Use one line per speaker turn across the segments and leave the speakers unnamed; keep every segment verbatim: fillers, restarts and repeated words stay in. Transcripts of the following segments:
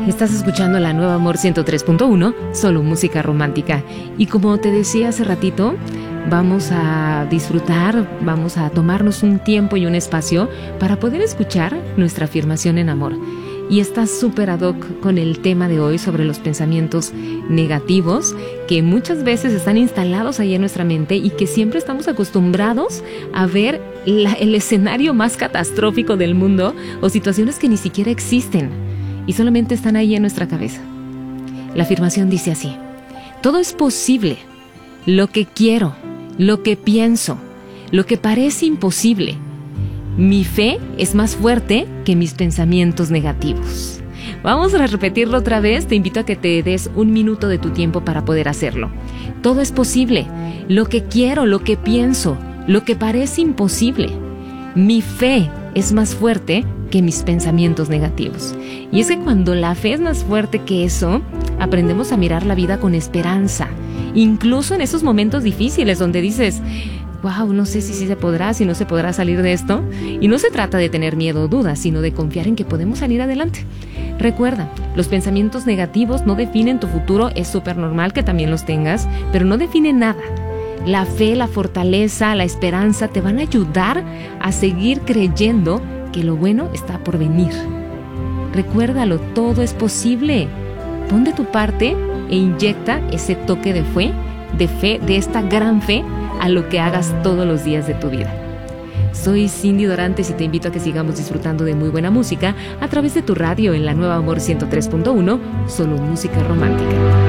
Estás escuchando la Nueva Amor ciento tres punto uno, solo música romántica. Y como te decía hace ratito, vamos a disfrutar, vamos a tomarnos un tiempo y un espacio para poder escuchar nuestra afirmación en amor. Y está súper ad hoc con el tema de hoy sobre los pensamientos negativos que muchas veces están instalados ahí en nuestra mente y que siempre estamos acostumbrados a ver la, el escenario más catastrófico del mundo o situaciones que ni siquiera existen y solamente están ahí en nuestra cabeza. La afirmación dice así: todo es posible, lo que quiero, lo que pienso, lo que parece imposible. Mi fe es más fuerte que mis pensamientos negativos. Vamos a repetirlo otra vez. Te invito a que te des un minuto de tu tiempo para poder hacerlo. Todo es posible. Lo que quiero, lo que pienso, lo que parece imposible. Mi fe es más fuerte que mis pensamientos negativos. Y es que cuando la fe es más fuerte que eso, aprendemos a mirar la vida con esperanza. Incluso en esos momentos difíciles donde dices: wow, no sé si sí se podrá, si no se podrá salir de esto. Y no se trata de tener miedo o dudas, sino de confiar en que podemos salir adelante. Recuerda, los pensamientos negativos no definen tu futuro. Es súper normal que también los tengas, pero no definen nada. La fe, la fortaleza, la esperanza te van a ayudar a seguir creyendo que lo bueno está por venir. Recuérdalo, todo es posible. Pon de tu parte e inyecta ese toque de fe, de fe, de esta gran fe, a lo que hagas todos los días de tu vida. Soy Cindy Dorantes y te invito a que sigamos disfrutando de muy buena música a través de tu radio en la Nueva Amor ciento tres punto uno, solo música romántica.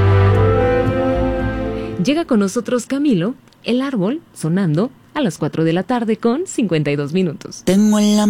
Llega con nosotros Camilo, El Árbol, sonando a las cuatro de la tarde con cincuenta y dos minutos.
Tengo en la